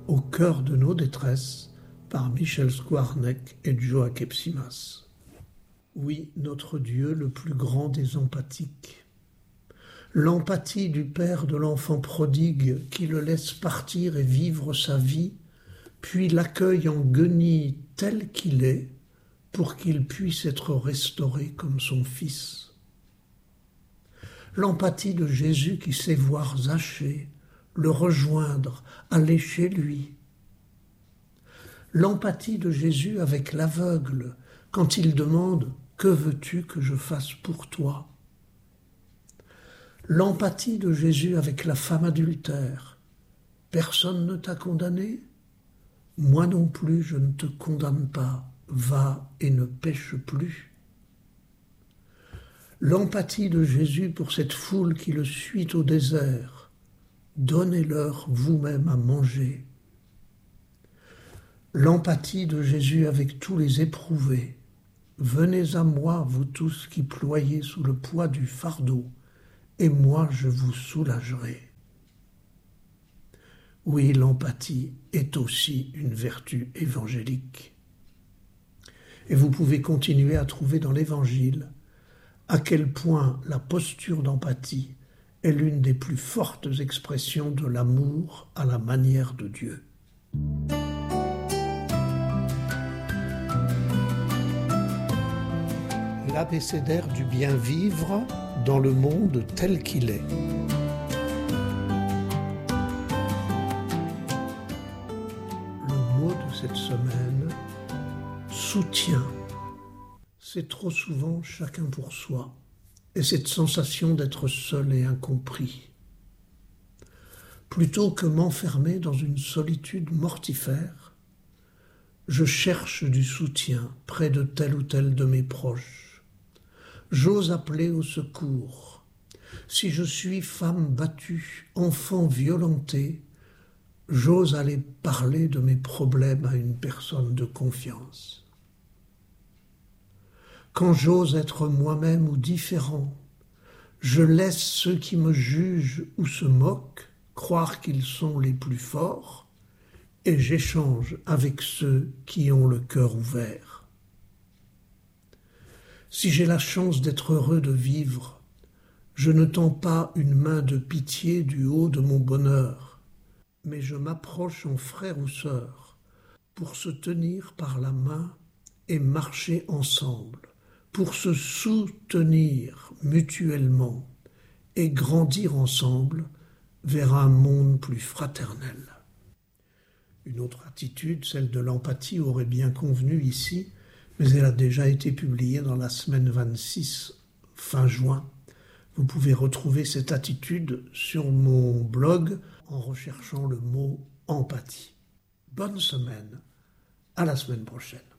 Au cœur de nos détresses, par Michel Skwarnek et Joa Kepsimas. Oui, notre Dieu, le plus grand des empathiques. L'empathie du père de l'enfant prodigue qui le laisse partir et vivre sa vie, puis l'accueille en guenille tel qu'il est, pour qu'il puisse être restauré comme son fils. L'empathie de Jésus qui sait voir Zachée, le rejoindre, aller chez lui. L'empathie de Jésus avec l'aveugle, quand il demande « Que veux-tu que je fasse pour toi ?» L'empathie de Jésus avec la femme adultère. « Personne ne t'a condamné ? Moi non plus, je ne te condamne pas. Va et ne pêche plus. » L'empathie de Jésus pour cette foule qui le suit au désert. « Donnez-leur vous-même à manger. » L'empathie de Jésus avec tous les éprouvés. « Venez à moi, vous tous qui ployez sous le poids du fardeau, et moi je vous soulagerai. » Oui, l'empathie est aussi une vertu évangélique. Et vous pouvez continuer à trouver dans l'Évangile à quel point la posture d'empathie est l'une des plus fortes expressions de l'amour à la manière de Dieu. L'abécédaire du bien vivre dans le monde tel qu'il est. Le mot de cette semaine, soutien. C'est trop souvent chacun pour soi, et cette sensation d'être seul et incompris. Plutôt que m'enfermer dans une solitude mortifère, je cherche du soutien près de tel ou tel de mes proches. J'ose appeler au secours. Si je suis femme battue, enfant violenté, j'ose aller parler de mes problèmes à une personne de confiance. Quand j'ose être moi-même ou différent, je laisse ceux qui me jugent ou se moquent croire qu'ils sont les plus forts et j'échange avec ceux qui ont le cœur ouvert. Si j'ai la chance d'être heureux de vivre, je ne tends pas une main de pitié du haut de mon bonheur, mais je m'approche en frère ou sœur pour se tenir par la main et marcher ensemble, pour se soutenir mutuellement et grandir ensemble vers un monde plus fraternel. Une autre attitude, celle de l'empathie, aurait bien convenu ici, mais elle a déjà été publiée dans la semaine 26, fin juin. Vous pouvez retrouver cette attitude sur mon blog en recherchant le mot empathie. Bonne semaine, à la semaine prochaine.